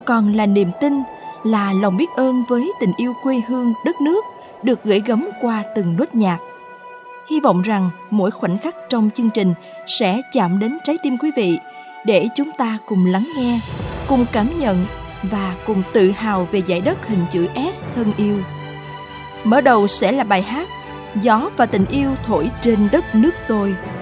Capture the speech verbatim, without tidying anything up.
còn là niềm tin, là lòng biết ơn với tình yêu quê hương, đất nước được gửi gắm qua từng nốt nhạc. Hy vọng rằng mỗi khoảnh khắc trong chương trình sẽ chạm đến trái tim quý vị để chúng ta cùng lắng nghe, cùng cảm nhận và cùng tự hào về dải đất hình chữ S thân yêu. Mở đầu sẽ là bài hát Gió và tình yêu thổi trên đất nước tôi.